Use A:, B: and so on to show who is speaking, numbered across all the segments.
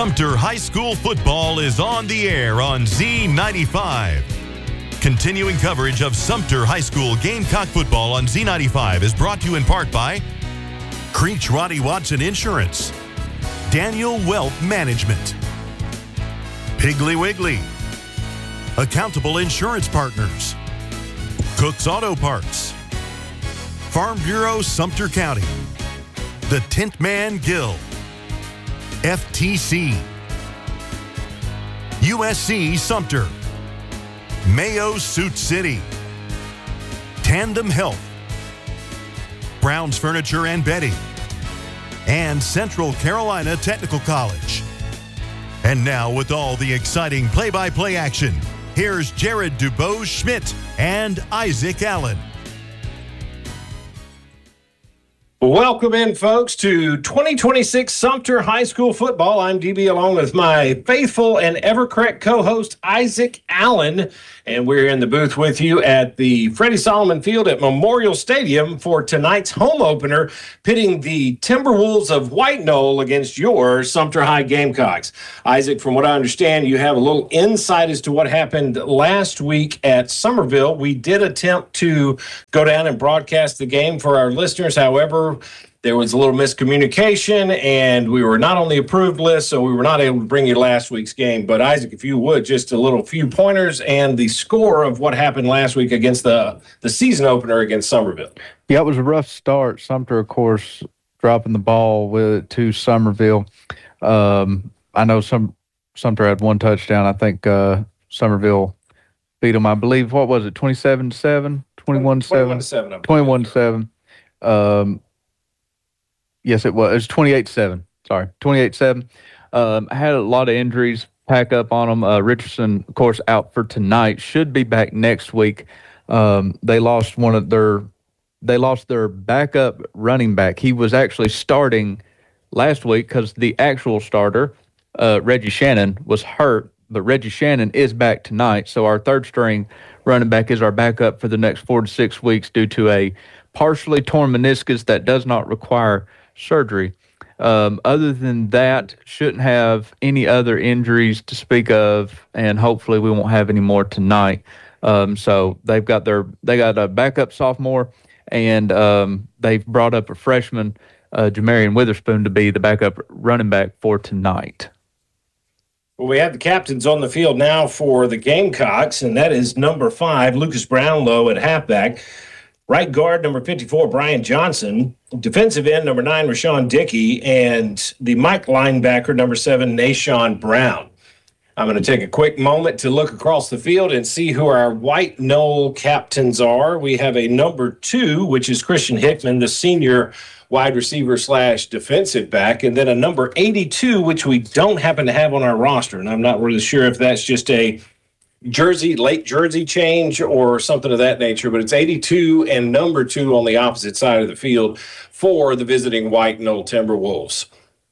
A: Sumter High School football is on the air on Z95. Continuing coverage of Sumter High School Gamecock football on Z95 is brought to you in part by Creech Roddy Watson Insurance, Daniel Wealth Management, Piggly Wiggly, Accountable Insurance Partners, Cook's Auto Parts, Farm Bureau Sumter County, the Tint Man Guild, FTC, USC Sumter, Mayo Suit City, Tandem Health, Brown's Furniture and Bedding, and Central Carolina Technical College. And now, with all the exciting play-by-play action, here's Jared Dubose-Schmidt and Isaac Allen.
B: Welcome in, folks, to 2026 Sumter High School football. I'm DB along with my faithful and ever-correct co-host, Isaac Allen, and we're in the booth with you at the Freddie Solomon Field at Memorial Stadium for tonight's home opener, pitting the Timberwolves of White Knoll against your Sumter High Gamecocks. Isaac, from what I understand, you have a little insight as to what happened last week at Somerville. We did attempt to go down and broadcast the game for our listeners. However, there was a little miscommunication, and we were not on the approved list, so we were not able to bring you last week's game. But, Isaac, if you would, just a few pointers and the score of what happened last week against the season opener against Somerville.
C: Yeah, it was a rough start. Sumter, of course, dropping the ball to Somerville. I know Sumter had one touchdown. I think Somerville beat them, I believe, what was it, 27-7? 21-7? 21-7. Yes, it was. It was 28-7. Sorry, 28-7. Had a lot of injuries pack up on them. Richardson, of course, out for tonight. Should be back next week. They lost their backup running back. He was actually starting last week because the actual starter, Reggie Shannon, was hurt. But Reggie Shannon is back tonight. So our third string running back is our backup for the next 4 to 6 weeks due to a partially torn meniscus that does not require surgery. Other than that, shouldn't have any other injuries to speak of, and hopefully we won't have any more tonight. So they got a backup sophomore, and they've brought up a freshman, Jamarian Witherspoon, to be the backup running back for tonight.
B: Well, we have the captains on the field now for the Gamecocks, and that is number 5, Lucas Brownlow at halfback. Right guard, number 54, Brian Johnson. Defensive end, number 9, Rashawn Dickey. And the Mike linebacker, number 7, Nashawn Brown. I'm going to take a quick moment to look across the field and see who our White Knoll captains are. We have a number 2, which is Christian Hickman, the senior wide receiver / defensive back, and then a number 82, which we don't happen to have on our roster. And I'm not really sure if that's just a late jersey change or something of that nature, but it's 82 and number 2 on the opposite side of the field for the visiting White Knoll Timberwolves.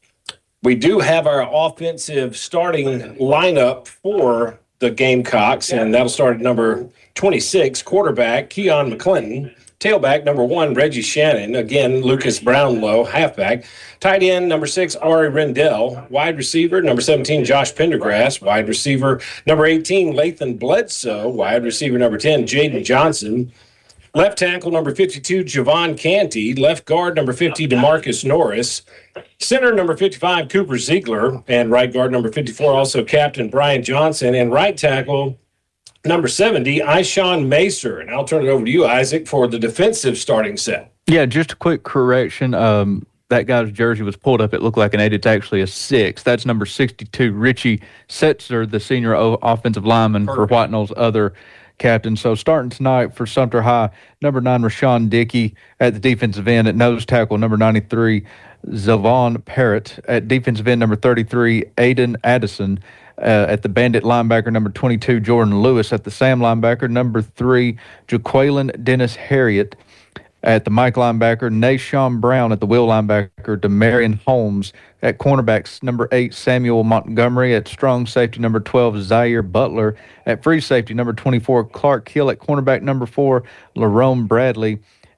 B: We do have our offensive starting lineup for the Gamecocks, and that'll start at number 26, quarterback Keon McClinton. Tailback, number 1, Reggie Shannon. Again, Lucas Brownlow, halfback. Tight end, number 6, Ari Rendell. Wide receiver, number 17, Josh Pendergrass. Wide receiver, number 18, Lathan Bledsoe. Wide receiver, number 10, Jaden Johnson. Left tackle, number 52, Javon Canty. Left guard, number 50, DeMarcus Norris. Center, number 55, Cooper Ziegler. And right guard, number 54, also Captain Brian Johnson. And right tackle, number 70, Ishawn Macer. And I'll turn it over to you, Isaac, for the defensive starting set.
C: Yeah, just a quick correction. That guy's jersey was pulled up. It looked like an 8. It's actually a 6. That's number 62, Richie Setzer, the senior offensive lineman for White Knoll's other captain. So starting tonight for Sumter High, number 9, Rashawn Dickey at the defensive end. At nose tackle, number 93, Zavon Parrott. At defensive end, number 33, Aiden Addison. At the bandit linebacker, number 22, Jordan Lewis. At the Sam linebacker, number 3, Jaqueline Dennis Harriet. At the Mike linebacker, Nashawn Brown. At the Will linebacker, Demarion Holmes. At cornerbacks, number 8, Samuel Montgomery. At strong safety, number 12, Zaire Butler. At free safety, number 24, Clark Hill. At cornerback, number 4, Lerone Bradley.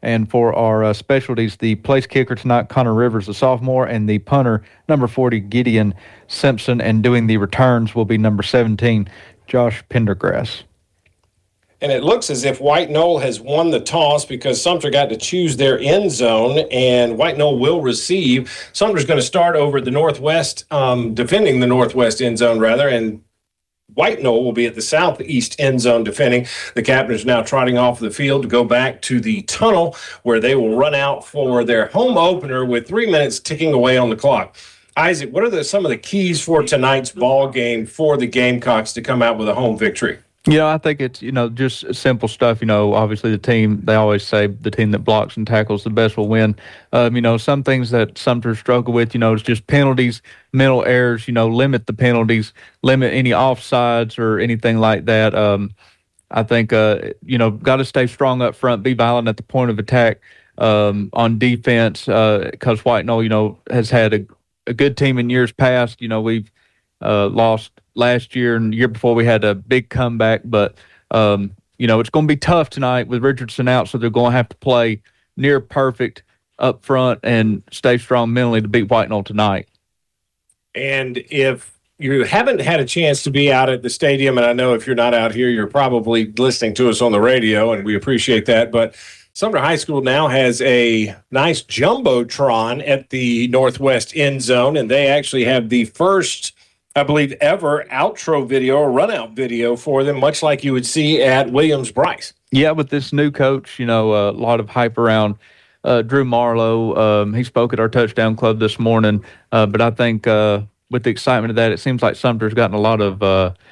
C: And for our specialties, the place kicker tonight, Connor Rivers, the sophomore, and the punter, number 40, Gideon Simpson. And doing the returns will be number 17, Josh Pendergrass.
B: And it looks as if White Knoll has won the toss because Sumter got to choose their end zone, and White Knoll will receive. Sumter's going to start over the northwest, defending the northwest end zone, rather, and White Knoll will be at the southeast end zone defending. The Captains now trotting off the field to go back to the tunnel where they will run out for their home opener with 3 minutes ticking away on the clock. Isaac, what are some of the keys for tonight's ball game for the Gamecocks to come out with a home victory?
C: I think it's, just simple stuff. Obviously the team, they always say the team that blocks and tackles the best will win. Some things that Sumter struggle with, is just penalties, mental errors, limit the penalties, limit any offsides or anything like that. I think, got to stay strong up front, be violent at the point of attack on defense because White Knoll, has had a good team in years past. We've lost last year and the year before we had a big comeback, but it's going to be tough tonight with Richardson out, so they're going to have to play near perfect up front and stay strong mentally to beat White Knoll tonight.
B: And if you haven't had a chance to be out at the stadium, and I know if you're not out here, you're probably listening to us on the radio, and we appreciate that, but Sumter High School now has a nice jumbotron at the northwest end zone, and they actually have the first, I believe, ever outro video or run-out video for them, much like you would see at Williams-Brice. Yeah,
C: with this new coach, a lot of hype around Drew Marlowe. He spoke at our touchdown club this morning, but I think with the excitement of that, it seems like Sumter's gotten a lot of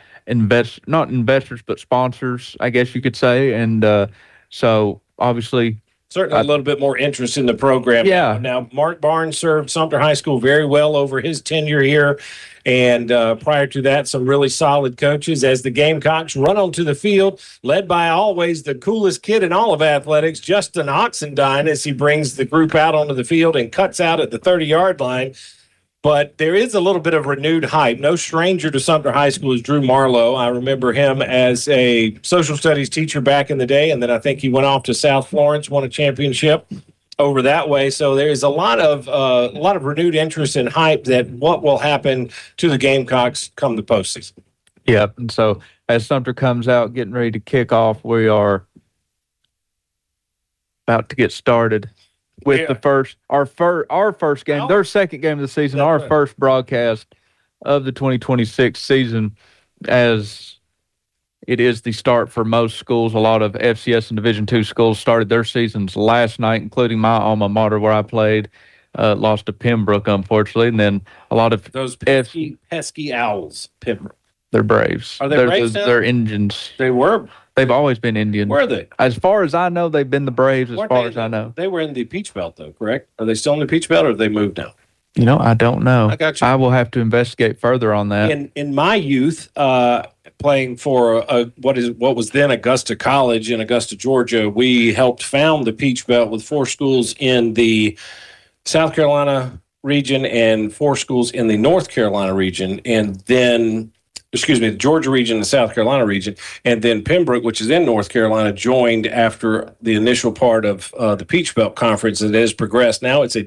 C: not investors, but sponsors, I guess you could say, and so obviously
B: certainly a little bit more interest in the program.
C: Yeah.
B: Now, Mark Barnes served Sumter High School very well over his tenure here. And prior to that, some really solid coaches as the Gamecocks run onto the field, led by always the coolest kid in all of athletics, Justin Oxendine, as he brings the group out onto the field and cuts out at the 30-yard line. But there is a little bit of renewed hype. No stranger to Sumter High School is Drew Marlowe. I remember him as a social studies teacher back in the day, and then I think he went off to South Florence, won a championship over that way. So there is a lot of renewed interest and hype that what will happen to the Gamecocks come the postseason.
C: Yeah, and so as Sumter comes out getting ready to kick off, we are about to get started with our first game, their second game of the season, our first broadcast of the 2026 season, as it is the start for most schools. A lot of FCS and Division II schools started their seasons last night, including my alma mater where I played. Lost to Pembroke, unfortunately, and then a lot of
B: those pesky Owls, Pembroke.
C: They're Braves.
B: Are they Braves now?
C: They're Indians.
B: They were.
C: They've always been Indian.
B: Where are they?
C: As far as I know, they've been the Braves. As I know,
B: they were in the Peach Belt, though. Correct? Are they still in the Peach Belt, or have they moved now?
C: I don't know.
B: I got you.
C: I will have to investigate further on that.
B: In my youth, playing for what was then Augusta College in Augusta, Georgia, we helped found the Peach Belt with 4 schools in the South Carolina region and 4 schools in the North Carolina region, and then the Georgia region and the South Carolina region, and then Pembroke, which is in North Carolina, joined after the initial part of the Peach Belt Conference. It has progressed. Now it's a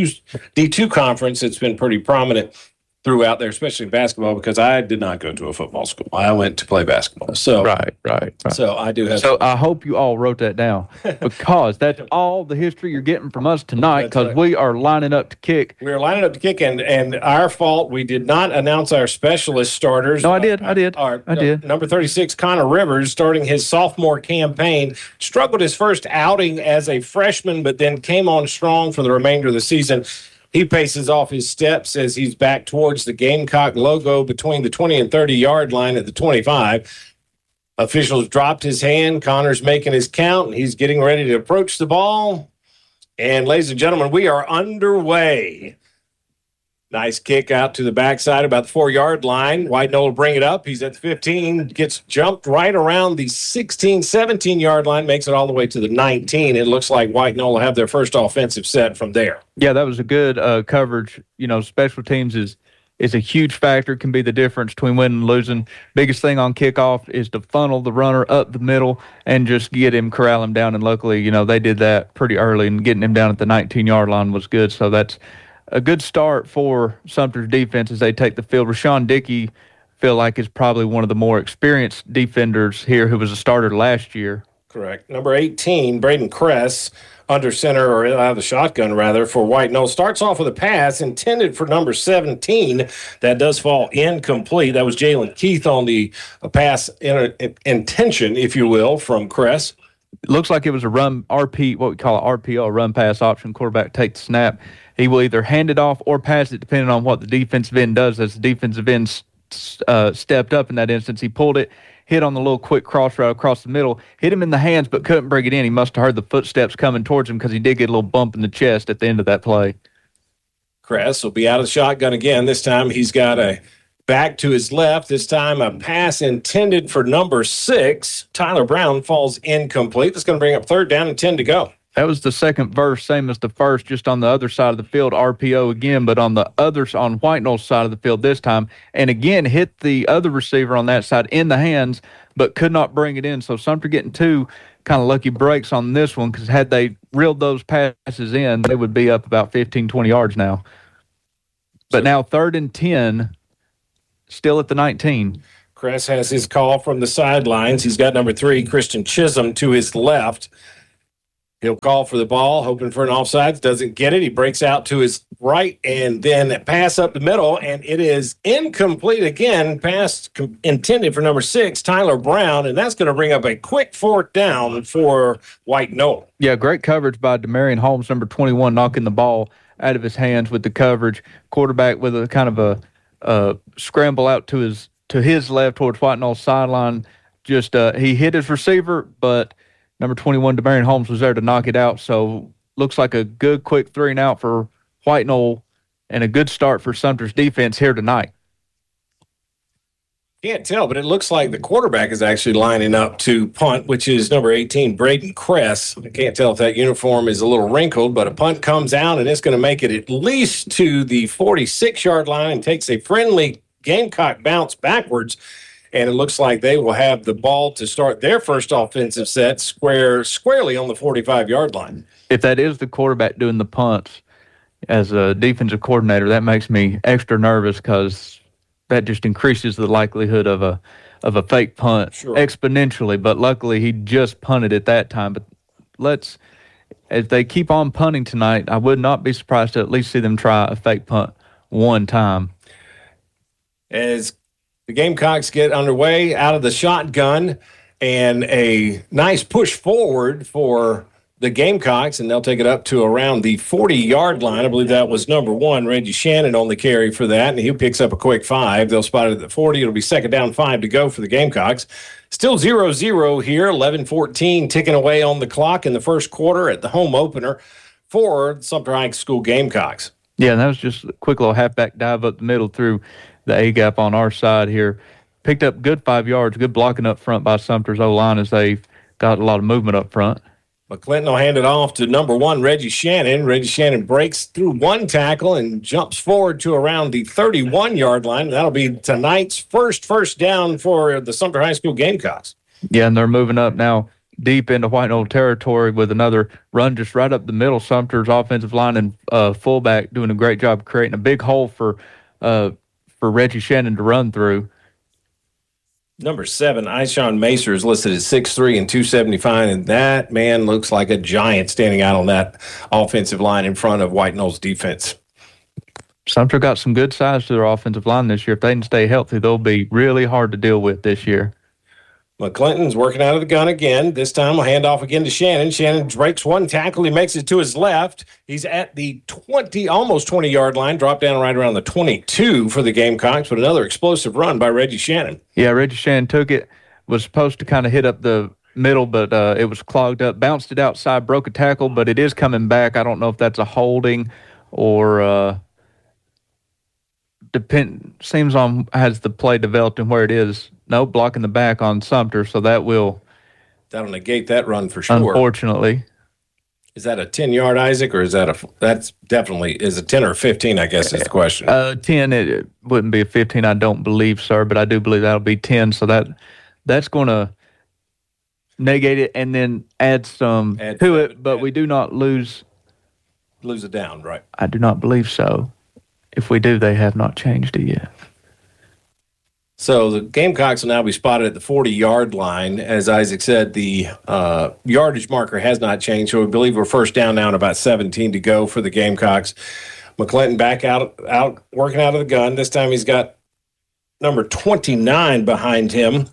B: D2 conference. It's been pretty prominent throughout there, especially in basketball, because I did not go to a football school. I went to play basketball. So
C: right.
B: So I do have.
C: So I hope you all wrote that down, because that's all the history you're getting from us tonight, because we are lining up to kick.
B: We're lining up to kick, and our fault, we did not announce our specialist starters.
C: No, I did. I did.
B: Number 36, Connor Rivers, starting his sophomore campaign, struggled his first outing as a freshman, but then came on strong for the remainder of the season. He paces off his steps as he's back towards the Gamecock logo between the 20 and 30-yard line at the 25. Officials dropped his hand. Connor's making his count, and he's getting ready to approach the ball. And, ladies and gentlemen, we are underway. Nice kick out to the backside about the 4-yard line. White Knoll will bring it up. He's at the 15, gets jumped right around the 16, 17-yard line, makes it all the way to the 19. It looks like White Knoll will have their first offensive set from there.
C: Yeah, that was a good coverage. Special teams is is a huge factor, can be the difference between winning and losing. Biggest thing on kickoff is to funnel the runner up the middle and just corral him down. And luckily, they did that pretty early, and getting him down at the 19-yard line was good. So that's a good start for Sumter's defense as they take the field. Rashawn Dickey, feel like, is probably one of the more experienced defenders here, who was a starter last year.
B: Correct. Number 18, Braden Kress, under center, or out of the shotgun, rather, for White Knoll. Starts off with a pass intended for number 17. That does fall incomplete. That was Jalen Keith on the pass intention, if you will, from Kress.
C: It looks like it was a run RP, what we call an RPO, a run pass option. Quarterback takes the snap. He will either hand it off or pass it, depending on what the defensive end does. As the defensive end stepped up in that instance, he pulled it, hit on the little quick cross route across the middle, hit him in the hands but couldn't bring it in. He must have heard the footsteps coming towards him, because he did get a little bump in the chest at the end of that play.
B: Kress will be out of the shotgun again. This time he's got a back to his left. This time a pass intended for number 6. Tyler Brown falls incomplete. That's going to bring up 3rd down and 10 to go.
C: That was the second verse, same as the first, just on the other side of the field, RPO again, but on White Knoll's side of the field this time, and again hit the other receiver on that side in the hands, but could not bring it in. So Sumter getting 2 kind of lucky breaks on this one, because had they reeled those passes in, they would be up about 15, 20 yards now. But now 3rd and 10, still at the 19.
B: Kress has his call from the sidelines. He's got number 3, Christian Chisholm, to his left. He'll call for the ball, hoping for an offsides. Doesn't get it. He breaks out to his right, and then pass up the middle, and it is incomplete again. Pass intended for number 6, Tyler Brown, and that's going to bring up a quick 4th down for White Knoll.
C: Yeah, great coverage by Demarion Holmes, number 21, knocking the ball out of his hands with the coverage. Quarterback with a kind of a scramble out to his left towards White Knoll's sideline. Just he hit his receiver, but number 21, Demarion Holmes, was there to knock it out. So looks like a good quick 3 and out for White Knoll, and a good start for Sumter's defense here tonight.
B: Can't tell, but it looks like the quarterback is actually lining up to punt, which is number 18, Braden Kress. I can't tell if that uniform is a little wrinkled, but a punt comes out, and it's going to make it at least to the 46-yard line and takes a friendly Gamecock bounce backwards. And it looks like they will have the ball to start their first offensive set squarely on the 45-yard line.
C: If that is the quarterback doing the punts as a defensive coordinator, that makes me extra nervous, because that just increases the likelihood of a fake punt exponentially. But luckily, he just punted at that time. But as they keep on punting tonight, I would not be surprised to at least see them try a fake punt one time.
B: As the Gamecocks get underway out of the shotgun, and a nice push forward for the Gamecocks, and they'll take it up to around the 40-yard line. I believe that was number 1, Reggie Shannon, on the carry for that, and he picks up a quick 5. They'll spot it at the 40. It'll be 2nd down, 5 to go for the Gamecocks. Still 0-0 here, 11-14 ticking away on the clock in the first quarter at the home opener for Sumter High School Gamecocks.
C: Yeah, and that was just a quick little halfback dive up the middle through the A-gap on our side here. Picked up good 5 yards, good blocking up front by Sumter's O-line as they've got a lot of movement up front.
B: McClinton will hand it off to number 1, Reggie Shannon. Reggie Shannon breaks through 1 tackle and jumps forward to around the 31-yard line. That'll be tonight's first down for the Sumter High School Gamecocks.
C: Yeah, and they're moving up now deep into White Knoll territory with another run just right up the middle. Sumter's offensive line and fullback doing a great job creating a big hole for Reggie Shannon to run through.
B: Number 7, Ishawn Macer, is listed as 6'3" and 275, and that man looks like a giant standing out on that offensive line in front of White Knoll's defense.
C: Sumter got some good size to their offensive line this year. If they can stay healthy, they'll be really hard to deal with this year.
B: McClinton's working out of the gun again. This time, we'll hand off again to Shannon. Shannon breaks 1 tackle. He makes it to his left. He's at the almost 20-yard line, dropped down right around the 22 for the Gamecocks, but another explosive run by Reggie Shannon.
C: Yeah, Reggie Shannon took it, was supposed to kind of hit up the middle, but it was clogged up, bounced it outside, broke a tackle, but it is coming back. I don't know if that's a holding or seems on has the play developed and where it is. No, blocking the back on Sumter, so that'll negate
B: that run for sure.
C: Unfortunately.
B: Is that a 10-yard, Isaac, or is that's definitely is a 10 or 15, I guess is the question.
C: 10, it wouldn't be a 15, I don't believe, sir, but I do believe that'll be 10. So that's going to negate it and then add some to it, but we do not lose
B: it down, right?
C: I do not believe so. If we do, they have not changed it yet.
B: So the Gamecocks will now be spotted at the 40-yard line. As Isaac said, the yardage marker has not changed, so we believe we're first down now and about 17 to go for the Gamecocks. McClinton back out working out of the gun. This time he's got number 29 behind him.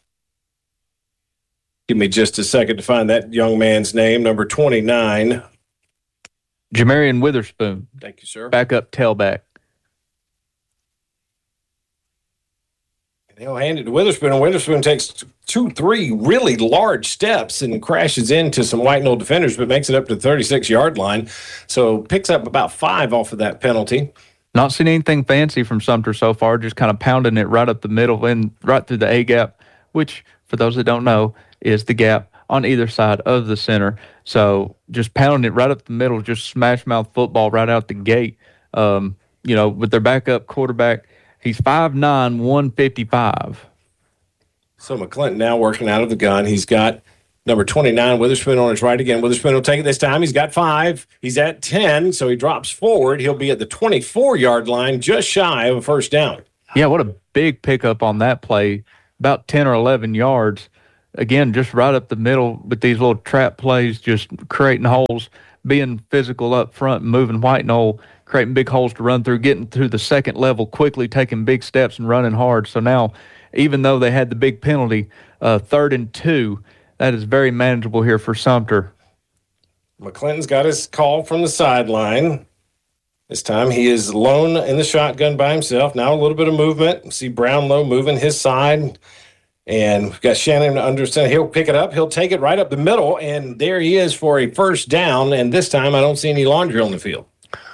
B: Give me just a second to find that young man's name, number 29.
C: Jamarian Witherspoon.
B: Thank you, sir.
C: Backup tailback.
B: He'll hand it to Witherspoon, and Witherspoon takes 2-3 really large steps and crashes into some White Knoll defenders, but makes it up to the 36-yard line. So picks up about 5 off of that penalty.
C: Not seen anything fancy from Sumter so far, just kind of pounding it right up the middle and right through the A gap, which, for those that don't know, is the gap on either side of the center. So just pounding it right up the middle, just smash mouth football right out the gate. With their backup quarterback, he's 5'9", 155.
B: So McClinton now working out of the gun. He's got number 29, Witherspoon, on his right again. Witherspoon will take it this time. He's got 5. He's at 10, so he drops forward. He'll be at the 24-yard line, just shy of a first down.
C: Yeah, what a big pickup on that play. About 10 or 11 yards. Again, just right up the middle with these little trap plays, just creating holes, being physical up front, moving White Knoll, creating big holes to run through, getting through the second level quickly, taking big steps and running hard. So now, even though they had the big penalty, 3rd and 2, that is very manageable here for Sumter.
B: McClinton's got his call from the sideline. This time he is alone in the shotgun by himself. Now a little bit of movement. See Brownlow moving his side. And we've got Shannon to understand. He'll pick it up. He'll take it right up the middle. And there he is for a first down. And this time I don't see any laundry on the field.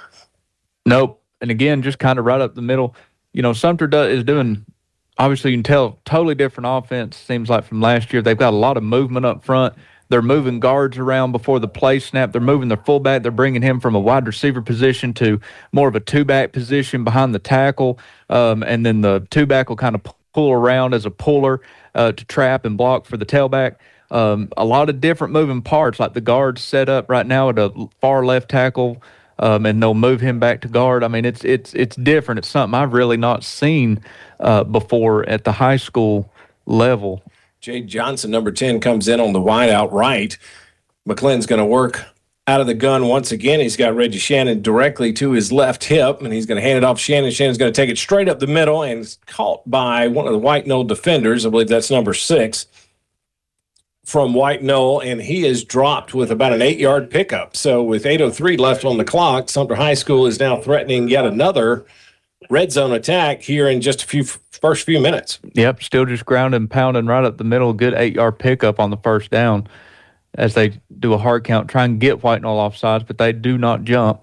C: Nope. And again, just kind of right up the middle. Sumter is doing, obviously you can tell, totally different offense, seems like, from last year. They've got a lot of movement up front. They're moving guards around before the play snap. They're moving their fullback. They're bringing him from a wide receiver position to more of a two-back position behind the tackle. And then the two-back will kind of pull around as a puller to trap and block for the tailback. A lot of different moving parts, like the guard's set up right now at a far left tackle, and they'll move him back to guard. I mean, it's different. It's something I've really not seen before at the high school level.
B: Jade Johnson, number 10, comes in on the wide out right. McClinton's going to work out of the gun once again. He's got Reggie Shannon directly to his left hip, and he's going to hand it off to Shannon. Shannon's going to take it straight up the middle, and it's caught by one of the White Knoll defenders. I believe that's number 6 from White Knoll, and he is dropped with about an 8-yard pickup. So with 8:03 left on the clock, Sumter High School is now threatening yet another red zone attack here in just first few minutes.
C: Yep, still just grounding and pounding right up the middle. Good 8-yard pickup on the first down as they do a hard count, try and get White Knoll offsides, but they do not jump.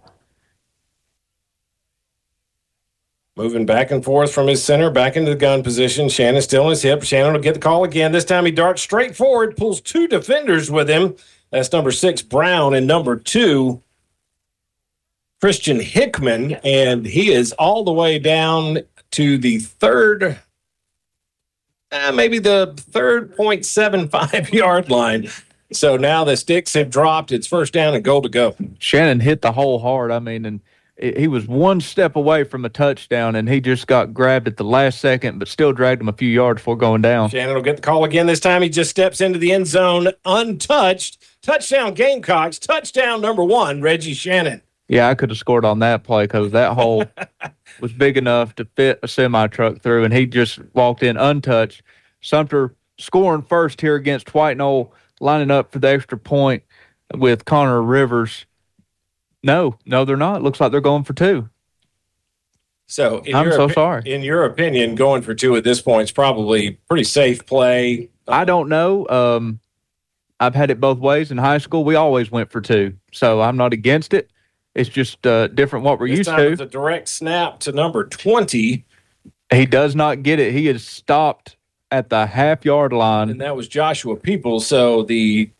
B: Moving back and forth from his center, back into the gun position. Shannon still on his hip. Shannon will get the call again. This time he darts straight forward, pulls 2 defenders with him. That's number 6, Brown, and number 2, Christian Hickman. And he is all the way down to the third, maybe the 3.75 yard line. So now the sticks have dropped. It's first down and goal to go.
C: Shannon hit the hole hard. I mean, and he was one step away from a touchdown, and he just got grabbed at the last second, but still dragged him a few yards before going down.
B: Shannon will get the call again. This time he just steps into the end zone untouched. Touchdown Gamecocks. Touchdown number 1, Reggie Shannon.
C: Yeah, I could have scored on that play because that hole was big enough to fit a semi-truck through, and he just walked in untouched. Sumter scoring first here against White Knoll, lining up for the extra point with Connor Rivers. No, they're not. Looks like they're going for 2.
B: So
C: I'm so sorry.
B: In your opinion, going for 2 at this point is probably pretty safe play.
C: I don't know. I've had it both ways. In high school, we always went for 2. So I'm not against it. It's just different what we're used to.
B: It's a direct snap to number 20.
C: He does not get it. He is stopped at the half-yard line.
B: And that was Joshua Peoples. So the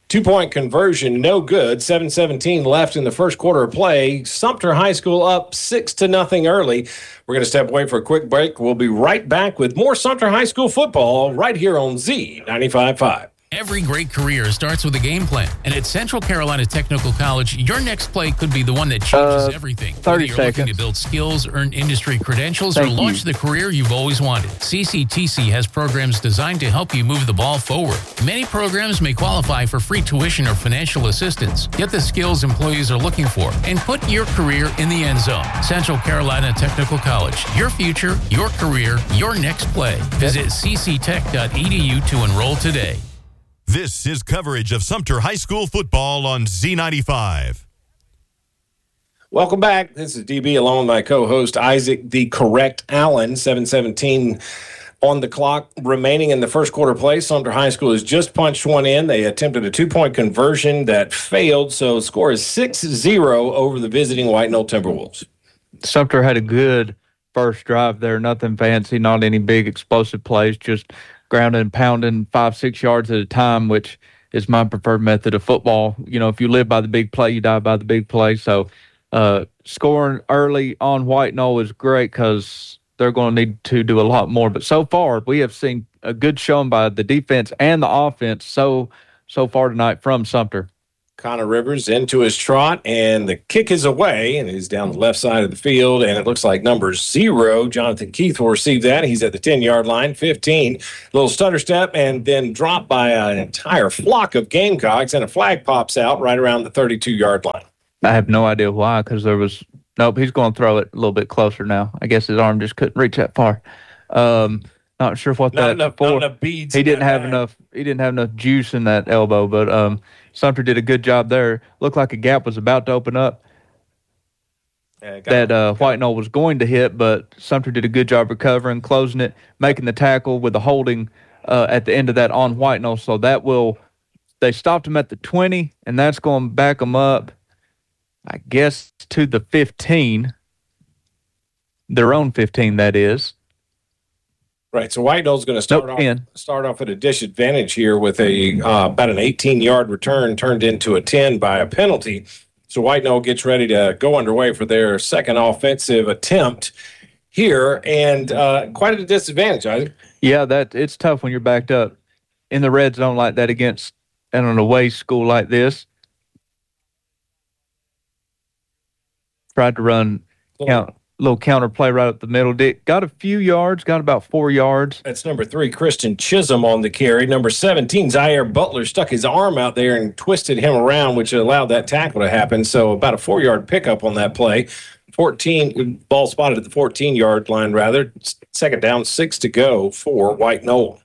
B: 2-point conversion, no good. 7:17 left in the first quarter of play. Sumter High School up 6-0 early. We're going to step away for a quick break. We'll be right back with more Sumter High School football right here on Z95.5.
D: Every great career starts with a game plan. And at Central Carolina Technical College, your next play could be the one that changes everything.
C: 30
D: Whether you're
C: seconds.
D: looking to build skills, earn industry credentials, or launch the career you've always wanted. CCTC has programs designed to help you move the ball forward. Many programs may qualify for free tuition or financial assistance. Get the skills employees are looking for and put your career in the end zone. Central Carolina Technical College. Your future, your career, your next play. Visit cctech.edu to enroll today.
A: This is coverage of Sumter High School football on Z95.
B: Welcome back. This is DB along with my co-host Isaac the Correct Allen. 7:17 on the clock remaining in the first quarter play. Sumter High School has just punched one in. They attempted a 2-point conversion that failed, so the score is 6-0 over the visiting White Knoll Timberwolves.
C: Sumter had a good first drive there. Nothing fancy, not any big explosive plays, just grounding and pounding 5-6 yards at a time, which is my preferred method of football. You know, if you live by the big play, you die by the big play. So scoring early on White Knoll is great because they're going to need to do a lot more. But so far, we have seen a good showing by the defense and the offense so far tonight from Sumter.
B: Connor Rivers into his trot, and the kick is away, and he's down the left side of the field, and it looks like number 0, Jonathan Keith, will receive that. He's at the 10-yard line, 15. Little stutter step, and then dropped by an entire flock of Gamecocks, and a flag pops out right around the 32-yard line.
C: I have no idea why, because there was – nope, he's going to throw it a little bit closer now. I guess his arm just couldn't reach that far. Not sure what
B: Not
C: that
B: enough beads.
C: He didn't have enough juice in that elbow, but Sumter did a good job there. Looked like a gap was about to open up that White Knoll was going to hit, but Sumter did a good job recovering, closing it, making the tackle with the holding at the end of that on White Knoll. So they stopped him at the 20, and that's going to back them up, I guess, to the 15, their own 15, that is.
B: Right, so White Knoll's going to start off at a disadvantage here with about an 18-yard return turned into a 10 by a penalty. So White Knoll gets ready to go underway for their second offensive attempt here, and quite at a disadvantage, Isaac.
C: Yeah, it's tough when you're backed up in the red zone like that against an away school like this. Tried to run little counter play right up the middle. Got a few yards, got about 4 yards.
B: That's number 3, Christian Chisholm on the carry. Number 17, Zaire Butler, stuck his arm out there and twisted him around, which allowed that tackle to happen. So about a 4-yard pickup on that play. 14, ball spotted at the 14-yard line, rather. Second down, 6 to go for White Knoll.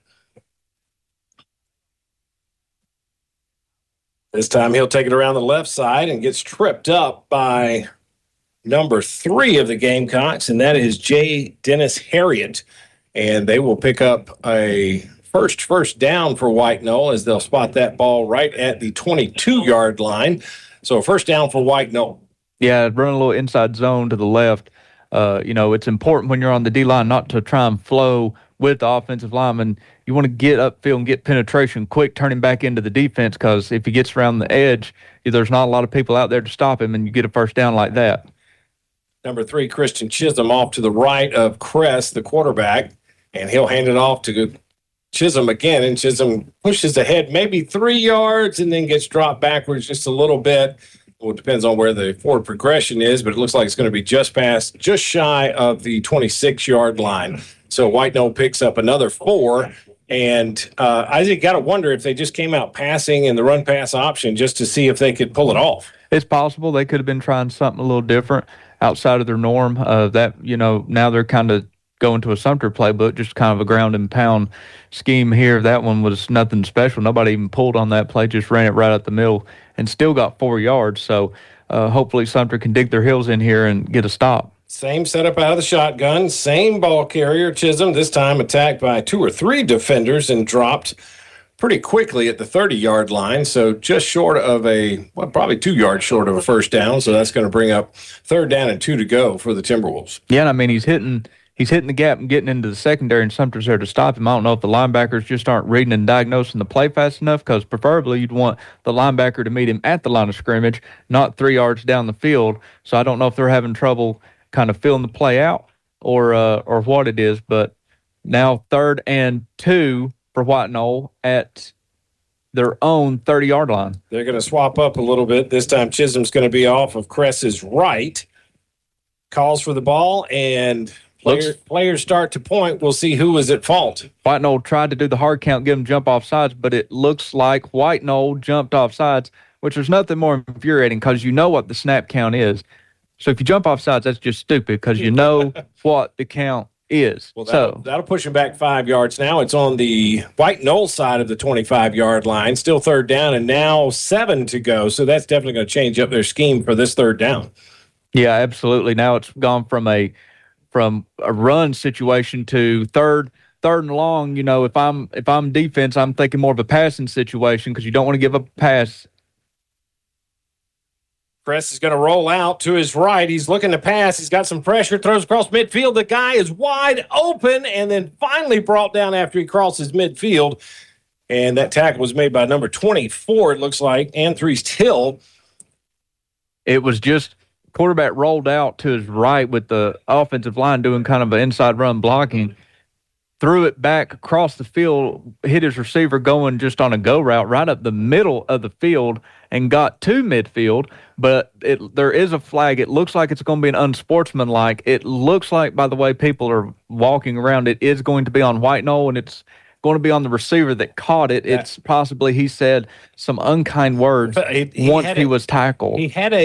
B: This time he'll take it around the left side and gets tripped up by number 3 of the Gamecocks, and that is J. Dennis Harriet. And they will pick up a first down for White Knoll as they'll spot that ball right at the 22-yard line. So first down for White Knoll.
C: Yeah, run a little inside zone to the left. It's important when you're on the D-line not to try and flow with the offensive lineman. You want to get upfield and get penetration quick, turning back into the defense, because if he gets around the edge, there's not a lot of people out there to stop him, and you get a first down like that.
B: Number 3, Christian Chisholm, off to the right of Kress, the quarterback, and he'll hand it off to Chisholm again, and Chisholm pushes ahead maybe 3 yards and then gets dropped backwards just a little bit. Well, it depends on where the forward progression is, but it looks like it's going to be just shy of the 26-yard line. So White Knoll picks up another 4, and Isaac, got to wonder if they just came out passing in the run-pass option just to see if they could pull it off.
C: It's possible they could have been trying something a little different outside of their norm. Now they're kind of going to a Sumter playbook, just kind of a ground and pound scheme here. That one was nothing special. Nobody even pulled on that play, just ran it right up the middle and still got 4 yards. So hopefully Sumter can dig their heels in here and get a stop.
B: Same setup out of the shotgun, same ball carrier, Chisholm, this time attacked by 2 or 3 defenders and dropped pretty quickly at the 30-yard line, so just short of probably 2 yards short of a first down, so that's going to bring up 3rd down and 2 to go for the Timberwolves.
C: Yeah, and I mean, he's hitting he's hitting the gap and getting into the secondary, and Sumter's there to stop him. I don't know if the linebackers just aren't reading and diagnosing the play fast enough, because preferably you'd want the linebacker to meet him at the line of scrimmage, not 3 yards down the field. So I don't know if they're having trouble kind of filling the play out or what it is. But now 3rd and 2 for White Knoll at their own 30-yard line.
B: They're going to swap up a little bit. This time Chisholm's going to be off of Kress's right. Calls for the ball, and players start to point. We'll see who is at fault.
C: White Knoll tried to do the hard count, give him jump off sides, but it looks like White Knoll jumped off sides, which is nothing more infuriating because you know what the snap count is. So if you jump off sides, that's just stupid because you know what the count is.
B: Well, that'll push him back 5 yards. Now it's on the White Knoll side of the 25-yard line. Still 3rd down, and now 7 to go. So that's definitely going to change up their scheme for this 3rd down.
C: Yeah, absolutely. Now it's gone from a run situation to third and long. You know, if I'm defense, I'm thinking more of a passing situation because you don't want to give up a pass.
B: Kress is going to roll out to his right. He's looking to pass. He's got some pressure, throws across midfield. The guy is wide open and then finally brought down after he crosses midfield. And that tackle was made by number 24, it looks like, Anthony's Hill.
C: It was just quarterback rolled out to his right with the offensive line doing kind of an inside run blocking. Threw it back across the field, hit his receiver going just on a go route right up the middle of the field and got to midfield. But there is a flag. It looks like it's going to be an unsportsmanlike. It looks like, by the way people are walking around, it is going to be on White Knoll, and it's going to be on the receiver that caught it. It's possibly, he said, some unkind words once he was tackled.
B: He had